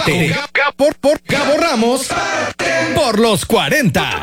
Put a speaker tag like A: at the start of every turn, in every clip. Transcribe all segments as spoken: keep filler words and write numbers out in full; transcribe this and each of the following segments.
A: Prepárate. Por, por Gabo Ramos por los cuarenta.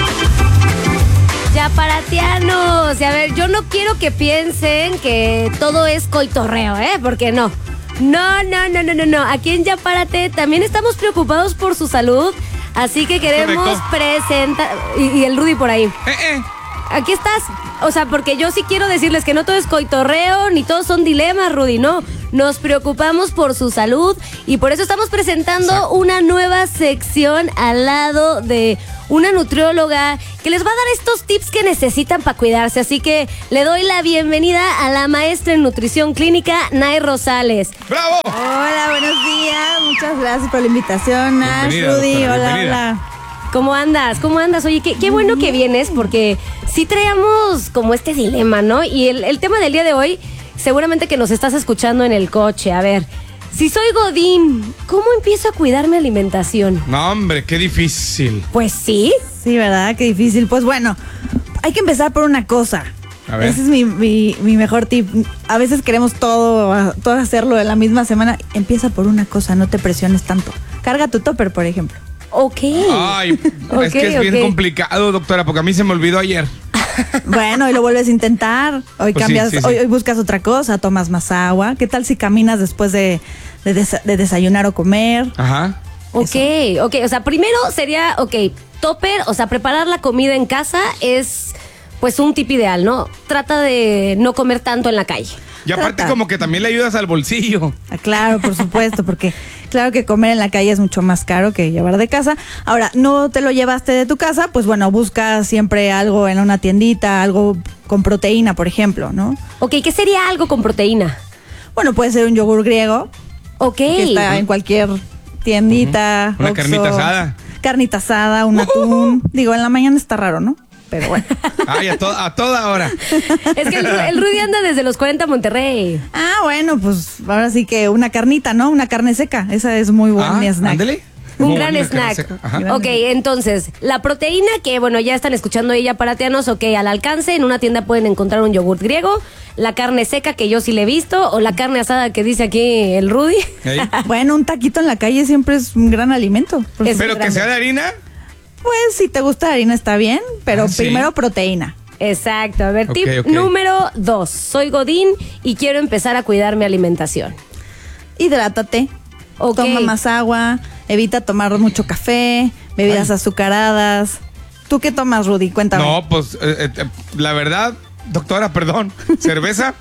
B: Yaparatianos, y a ver, yo no quiero que piensen que todo es coitorreo, ¿eh? Porque no. No, no, no, no, no, no. Aquí en Yapárate también estamos preocupados por su salud, así que queremos presentar... Y, y el Rudy por ahí.
C: Eh, eh.
B: Aquí estás. O sea, porque yo sí quiero decirles que no todo es coitorreo, ni todos son dilemas, Rudy, no. Nos preocupamos por su salud y por eso estamos presentando Exacto. una nueva sección al lado de una nutrióloga que les va a dar estos tips que necesitan para cuidarse. Así que le doy la bienvenida a la maestra en nutrición clínica, Nay Rosales.
C: ¡Bravo!
D: Hola, buenos días. Muchas gracias por la invitación, Nash, Rudy.
C: Doctora,
D: hola,
C: bienvenida.
D: hola.
B: ¿Cómo andas? ¿Cómo andas? Oye, qué, qué bueno que vienes porque sí traíamos como este dilema, ¿no? Y el, el tema del día de hoy, seguramente que nos estás escuchando en el coche. A ver, si soy godín, ¿cómo empiezo a cuidar mi alimentación?
C: No, hombre, qué difícil.
B: Pues sí.
D: Sí, ¿verdad? Qué difícil. Pues bueno, hay que empezar por una cosa.
C: A ver.
D: Ese es mi, mi, mi mejor tip. A veces queremos todo, todo hacerlo en la misma semana. Empieza por una cosa, no te presiones tanto. Carga tu topper, por ejemplo.
B: Ok.
C: Ay,
B: okay,
C: es que es bien
B: okay.
C: complicado, doctora, porque a mí se me olvidó ayer.
D: Bueno, hoy lo vuelves a intentar. Hoy
C: Pues
D: cambias,
C: sí, sí, sí.
D: Hoy, hoy buscas otra cosa, tomas más agua. ¿Qué tal si caminas después de, de, desa- de desayunar o comer?
C: Ajá.
B: Ok, ok. O sea, primero sería, ok, topper, o sea, preparar la comida en casa es pues un tip ideal, ¿no? Trata de no comer tanto en la calle.
C: Y aparte
D: Trata.
C: como que también le ayudas al bolsillo.
D: Ah, claro, por supuesto, porque claro que comer en la calle es mucho más caro que llevar de casa. Ahora, no te lo llevaste de tu casa, pues bueno, busca siempre algo en una tiendita, algo con proteína, por ejemplo, ¿no?
B: Ok, ¿qué sería algo con proteína?
D: Bueno, puede ser un yogur griego,
B: Ok.
D: que está en cualquier tiendita.
C: Una
D: Oxxo,
C: carnita asada.
D: Carnita asada, un atún. Digo, en la mañana está raro, ¿no? Pero bueno.
C: Ay, a, to- a toda hora.
B: Es que el, el Rudy anda desde los cuarenta a Monterrey.
D: Ah, bueno, pues ahora sí que una carnita, ¿no? Una carne seca. Esa es muy buen
C: Ah,
D: snack.
C: ándele.
B: Un
C: Muy
B: gran
C: buena carne
B: snack.
C: seca. Ajá.
B: Ok, entonces, la proteína que, bueno, ya están escuchando ella paratianos, ok, al alcance, en una tienda pueden encontrar un yogurt griego, la carne seca que yo sí le he visto, o la carne asada que dice aquí el Rudy.
C: Ey.
D: Bueno, un taquito en la calle siempre es un gran alimento. Por
B: Es-
C: Pero que
B: grande.
C: sea de harina.
D: Pues si te gusta la harina está bien, pero
C: Ah, ¿sí?
D: primero proteína.
B: Exacto, a ver,
C: Ok,
B: tip
C: ok.
B: número dos, soy godín y quiero empezar a cuidar mi alimentación.
D: Hidrátate.
B: Ok.
D: Toma más agua, evita tomar mucho café, bebidas
C: Ay.
D: azucaradas. ¿Tú qué tomas, Rudy? Cuéntame.
C: No, pues eh, eh, la verdad, doctora, perdón. Cerveza,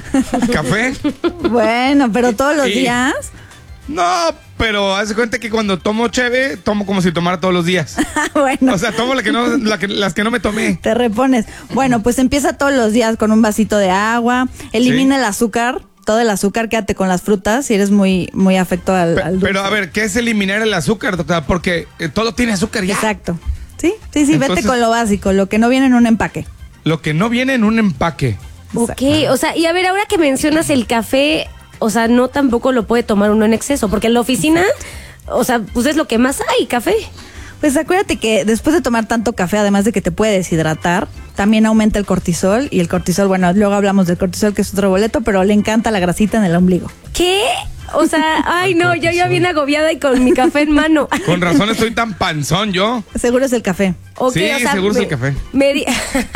C: café.
D: Bueno, pero todos los
C: Y-
D: días.
C: No, pero haz de cuenta que cuando tomo cheve, tomo como si tomara todos los días.
D: Bueno,
C: O sea, tomo la que no, la que- las que no me tomé.
D: te repones. Bueno, pues empieza todos los días con un vasito de agua. Elimina
C: Sí.
D: el azúcar, todo el azúcar, quédate con las frutas si eres muy, muy afecto al,
C: Pe-
D: al dulce.
C: Pero a ver, ¿qué es eliminar el azúcar, doctora? Porque eh, todo tiene azúcar ya.
D: Exacto. Sí, sí, sí,
C: Entonces-
D: vete con lo básico, lo que no viene en un empaque.
C: Lo que no viene en un empaque.
B: Ok, o sea, y a ver, ahora que mencionas el café, o sea, no tampoco lo puede tomar uno en exceso, porque en la oficina, o sea, pues es lo que más hay, café.
D: Pues acuérdate que después de tomar tanto café, además de que te puede deshidratar, también aumenta el cortisol. Y el cortisol, bueno, luego hablamos del cortisol, que es otro boleto, pero le encanta la grasita en el ombligo.
B: ¿Qué? O sea, ay no, yo ya bien agobiada y con mi café en mano.
C: Con razón estoy tan panzón yo.
D: Seguro es el café.
B: Ok,
C: Sí, seguro es
B: me-
C: el café.
B: me di-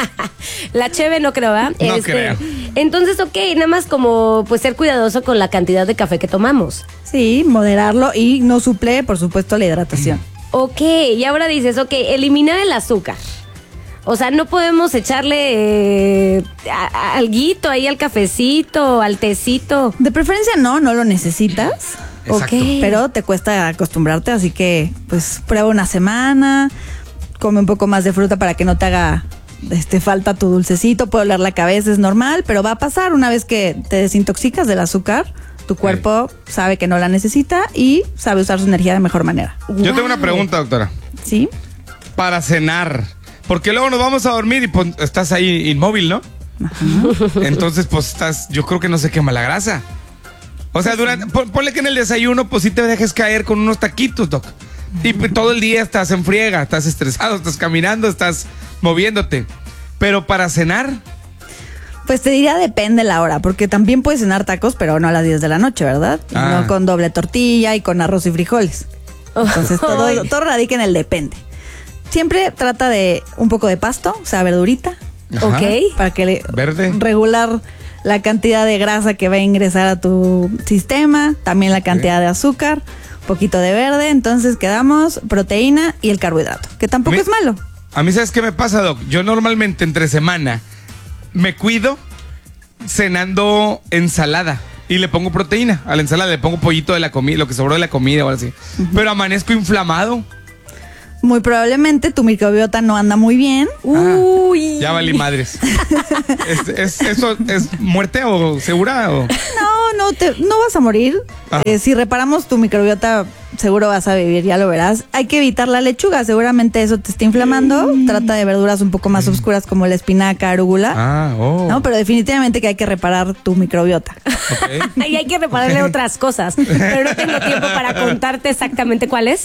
B: la cheve no creo, ¿verdad?
C: No creo.
B: Entonces, ok, nada más como pues ser cuidadoso con la cantidad de café que tomamos.
D: Sí, moderarlo y no suple, por supuesto, la hidratación.
B: Ok, y ahora dices, ok, eliminar el azúcar. O sea, no podemos echarle eh, a- a- alguito ahí al cafecito, al tecito.
D: De preferencia no, no lo necesitas.
C: Exacto.
B: Ok.
D: Pero te cuesta acostumbrarte, así que pues prueba una semana, come un poco más de fruta para que no te haga este, falta tu dulcecito, puede oler la cabeza, es normal, pero va a pasar una vez que te desintoxicas del azúcar, tu cuerpo sabe que no la necesita y sabe usar su energía de mejor manera.
C: Yo tengo una pregunta, doctora.
D: ¿Sí?
C: Para cenar. Porque luego nos vamos a dormir y pues, estás ahí inmóvil, ¿no? Entonces, pues estás, yo creo que no se quema la grasa. O sea, durante, pon- ponle que en el desayuno, pues sí te dejes caer con unos taquitos, doc. Y pues, todo el día estás en friega, estás estresado, estás caminando, estás moviéndote. Pero para cenar,
D: Pues te diría depende la hora, porque también puedes cenar tacos, pero no a las diez de la noche, ¿verdad? Y
C: Ah.
D: no con doble tortilla y con arroz y frijoles. Entonces todo, todo radica en el depende. Siempre trata de un poco de pasto, o sea, verdurita,
C: Ajá.
B: Ok.
D: para que le
C: Verde.
D: regular la cantidad de grasa que va a ingresar a tu sistema, también la cantidad de azúcar, poquito de verde, entonces quedamos proteína y el carbohidrato, que tampoco
C: Mi-
D: es malo.
C: A mí, ¿sabes qué me pasa, Doc? Yo normalmente entre semana me cuido cenando ensalada y le pongo proteína a la ensalada, le pongo pollito de la comida, lo que sobró de la comida o algo así. Pero amanezco inflamado.
D: Muy probablemente tu microbiota no anda muy bien.
B: Uy.
C: Ya valí madres. ¿Es, es- ¿Eso es muerte o segura? O?
D: No, no, te, no vas a morir.
C: Ah.
D: Eh, si reparamos tu microbiota, seguro vas a vivir, ya lo verás. Hay que evitar la lechuga, seguramente eso te está inflamando. Trata de verduras un poco más oscuras como la espinaca, arúgula.
C: Ah, oh.
D: No, pero definitivamente que hay que reparar tu microbiota.
C: Ok.
B: Y hay que repararle otras cosas, pero no tengo tiempo para contarte exactamente cuáles.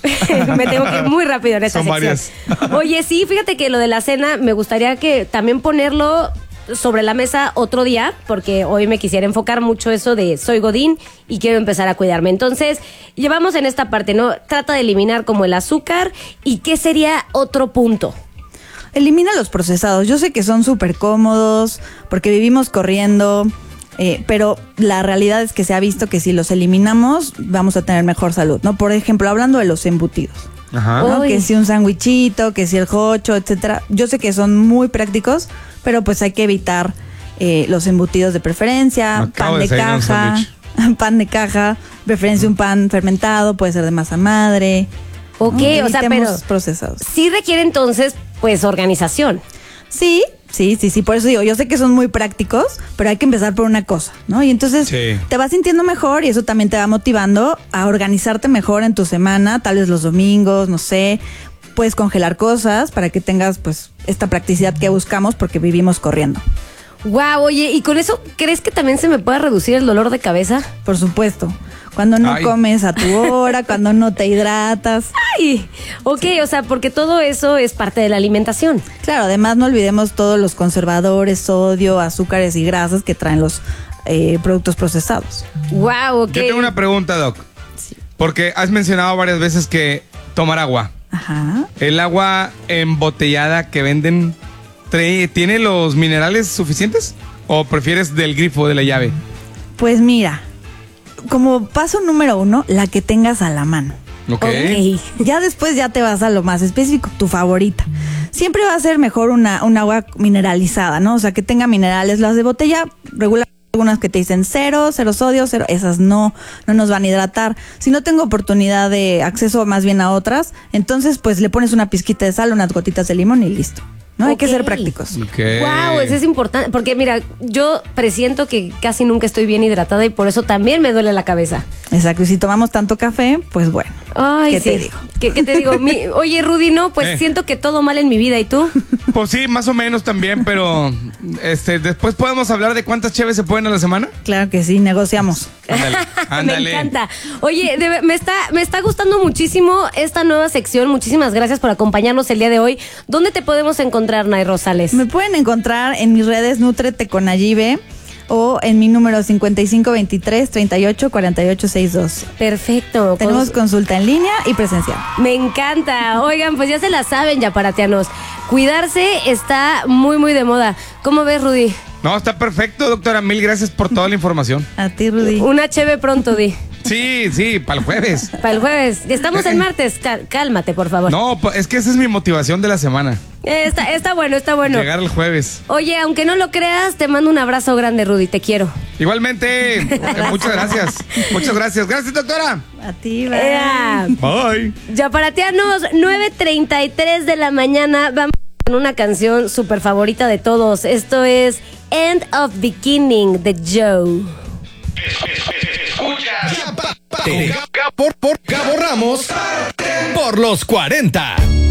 B: Me tengo que ir muy rápido en esta
C: Son
B: sección. Oye, sí, fíjate que lo de la cena me gustaría que también ponerlo sobre la mesa otro día, porque hoy me quisiera enfocar mucho eso de soy godín y quiero empezar a cuidarme. Entonces, llevamos en esta parte, ¿no? Trata de eliminar como el azúcar. ¿Y qué sería otro punto?
D: Elimina los procesados. Yo sé que son súper cómodos porque vivimos corriendo, eh, pero la realidad es que se ha visto que si los eliminamos vamos a tener mejor salud, ¿no? Por ejemplo, hablando de los embutidos.
C: Ajá.
B: Oh.
D: ¿no?
B: Uy.
D: Que si un sándwichito, que si el jocho, etcétera. Yo sé que son muy prácticos, pero pues hay que evitar eh, los embutidos de preferencia,
C: Me acabo
D: pan
C: de
D: de
C: desayunar un
D: caja,
C: sándwich.
D: pan de caja, preferencia un pan fermentado, puede ser de masa madre.
B: Ok,
D: ¿no?
B: o sea,
D: Evitemos
B: pero
D: procesados.
B: sí requiere entonces, pues, organización.
D: Sí, sí, sí, sí, por eso digo, yo sé que son muy prácticos, pero hay que empezar por una cosa, ¿no? Y entonces
C: Sí.
D: te vas sintiendo mejor y eso también te va motivando a organizarte mejor en tu semana, tal vez los domingos, no sé. Puedes congelar cosas para que tengas pues esta practicidad que buscamos porque vivimos corriendo.
B: Wow, oye, ¿y con eso crees que también se me puede reducir el dolor de cabeza?
D: Por supuesto. Cuando no
C: Ay.
D: comes a tu hora, cuando no te hidratas.
B: Ay, ok, o sea, porque todo eso es parte de la alimentación.
D: Claro, además no olvidemos todos los conservadores, sodio, azúcares y grasas que traen los eh, productos procesados.
B: Wow, ok.
C: Yo tengo una pregunta, Doc. Porque has mencionado varias veces que tomar agua.
D: Ajá.
C: ¿El agua embotellada que venden trae- tiene los minerales suficientes? ¿O prefieres del grifo, de la llave?
D: Pues mira, como paso número uno, la que tengas a la mano.
C: Ok.
B: Ok.
D: Ya después ya te vas a lo más específico, tu favorita. Siempre va a ser mejor una, un agua mineralizada, ¿no? O sea, que tenga minerales. Las de botella regular, algunas que te dicen cero, cero sodio, cero, esas no, no nos van a hidratar. Si no tengo oportunidad de acceso más bien a otras, entonces pues le pones una pizquita de sal, unas gotitas de limón y listo. ¿No? Hay que
B: Ok.
D: ser prácticos.
C: Ok.
B: Wow, eso es importante, porque mira, yo presiento que casi nunca estoy bien hidratada y por eso también me duele la cabeza.
D: Exacto, y si tomamos tanto café, pues bueno.
B: Ay,
D: ¿Qué
B: sí.
D: te digo?
B: ¿Qué, qué te digo? Mi- oye, Rudy, no, pues
C: Eh.
B: siento que todo mal en mi vida, ¿y tú?
C: Pues sí, más o menos también, pero este, después podemos hablar de cuántas cheves se pueden a la semana.
D: Claro que sí, negociamos.
C: Ándale, ándale.
B: Me encanta. Oye, de- me está me está gustando muchísimo esta nueva sección. Muchísimas gracias por acompañarnos el día de hoy. ¿Dónde te podemos encontrar, Nay Rosales?
D: Me pueden encontrar en mis redes Nútrete con Nayibe o en mi número cincuenta y cinco veintitrés treinta y ocho cuarenta y ocho sesenta y dos.
B: Perfecto.
D: Tenemos
B: Con-
D: consulta en línea y presencial.
B: Me encanta. Oigan, pues ya se la saben, ya paratianos. Cuidarse está muy, muy de moda. ¿Cómo ves, Rudy?
C: No, está perfecto, doctora. Mil gracias por toda la información.
D: A ti, Rudy.
B: Una cheve pronto, Di.
C: Sí, sí, para el jueves.
B: Para el jueves. Estamos en martes. Cá- Cálmate, por favor.
C: No, pa- es que esa es mi motivación de la semana.
B: Eh, Está, está bueno, está bueno.
C: Llegar el jueves.
B: Oye, aunque no lo creas, te mando un abrazo grande, Rudy. Te quiero.
C: Igualmente, eh, muchas gracias. Muchas gracias. Gracias, doctora.
D: A ti, bye.
B: Ea.
C: Bye.
B: Ya paratianos, nueve treinta y tres de la mañana. Vamos con una canción súper favorita de todos. Esto es End of Beginning de Joe.
A: Por, por Gabo Ramos por los cuarenta.